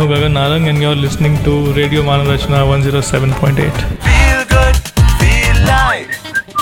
Gagan Narang and you're listening to Radio Manarachna 107.8. Feel good, feel light.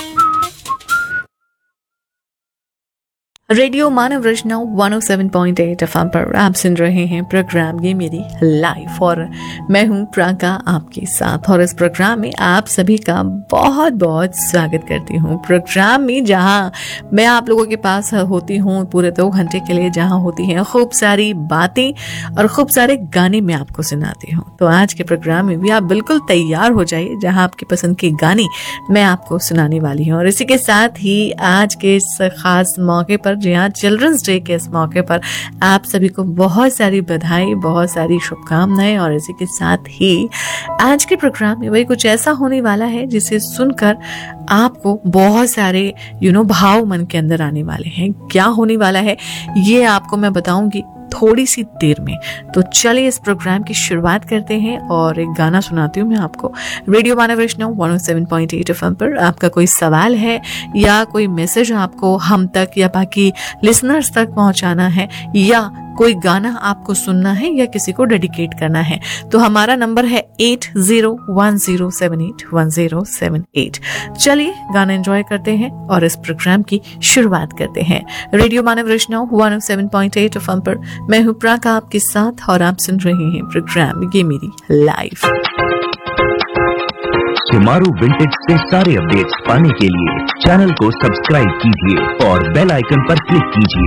Radio Manav Rachna 107.8 FM पर आप सुन रहे हैं programme ये मेरी लाइफ और मैं हूं प्राका आपके साथ। और इस प्रोग्राम में आप सभी का बहुत बहुत स्वागत करती हूं। प्रोग्राम में जहां मैं आप लोगों के पास होती हूं पूरे 2 घंटे के लिए, जहां होती हैं खूब सारी बातें और खूब सारे गाने मैं आपको सुनाती हूं। तो आज के प्रोग्राम में भी आप बिल्कुल तैयार हो जाइए, जहां आपकी पसंद के गाने मैं आपको सुनाने वाली हूँ। और इसी के साथ ही आज के इस खास मौके पर, जी हाँ, चिल्ड्रंस डे के इस मौके पर आप सभी को बहुत सारी बधाई, बहुत सारी शुभकामनाएं। और इसी के साथ ही आज के प्रोग्राम में वही कुछ ऐसा होने वाला है जिसे सुनकर आपको बहुत सारे भाव मन के अंदर आने वाले हैं। क्या होने वाला है ये आपको मैं बताऊंगी थोड़ी सी देर में। तो चलिए इस प्रोग्राम की शुरुआत करते हैं और एक गाना सुनाती हूँ मैं आपको। रेडियो मानव रचना 107.8 एफएम पर आपका कोई सवाल है या कोई मैसेज आपको हम तक या बाकी लिसनर्स तक पहुंचाना है, या कोई गाना आपको सुनना है या किसी को डेडिकेट करना है, तो हमारा नंबर है 8010781078। चलिए गाना एंजॉय करते हैं और इस प्रोग्राम की शुरुआत करते हैं। रेडियो मानव रचना 107.8 एफएम पर मैं हूं प्राका आपके साथ और आप सुन रहे हैं प्रोग्राम ये मेरी लाइफ। सुमारू विंटेज से सारे अपडेट्स पाने के लिए चैनल को सब्सक्राइब कीजिए और बेल आइकन पर क्लिक कीजिए।